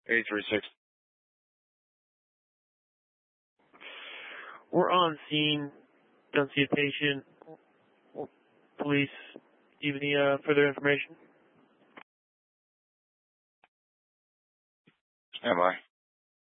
836. We're on scene. Don't see a patient. Police, do you have any further information? Am I?